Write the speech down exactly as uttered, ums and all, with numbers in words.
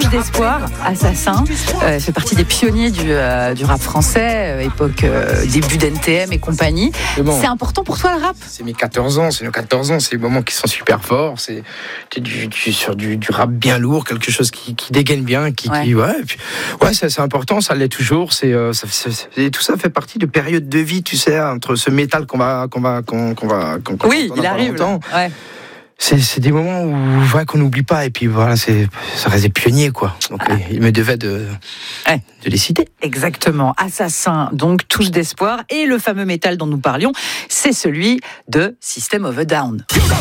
Touche d'espoir, Assassin, euh, fait partie des pionniers du, euh, du rap français, euh, époque euh, début d'N T M et compagnie. C'est, bon. C'est important pour toi le rap ? C'est mes quatorze ans, c'est nos quatorze ans, c'est des moments qui sont super forts, c'est du, du, sur du, du rap bien lourd, quelque chose qui, qui dégaine bien, qui, ouais, qui, ouais, puis, ouais c'est, c'est important, ça l'est toujours, c'est, euh, ça, c'est, c'est, tout ça fait partie de périodes de vie, tu sais, entre ce métal qu'on va, qu'on va, qu'on, qu'on va, qu'on, qu'on oui, il arrive. Ouais. C'est, c'est des moments où ouais, qu'on n'oublie pas, et puis voilà, c'est, ça reste des pionniers, quoi. Donc ah. il me devait de, ouais, de les citer. Exactement. Assassin, donc Touche d'espoir, et le fameux métal dont nous parlions, c'est celui de System of a Down.